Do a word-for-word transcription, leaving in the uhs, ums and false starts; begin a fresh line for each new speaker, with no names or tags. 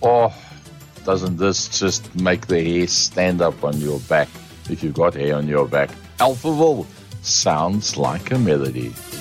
Oh, doesn't this just make the hair stand up on your back if you've got hair on your back? Alphaville sounds like a melody.